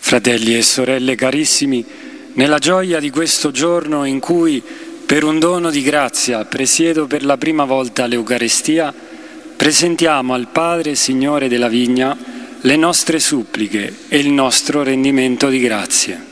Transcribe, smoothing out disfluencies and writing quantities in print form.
Fratelli e sorelle carissimi, nella gioia di questo giorno in cui, per un dono di grazia, presiedo per la prima volta l'Eucarestia, presentiamo al Padre Signore della Vigna le nostre suppliche e il nostro rendimento di grazie.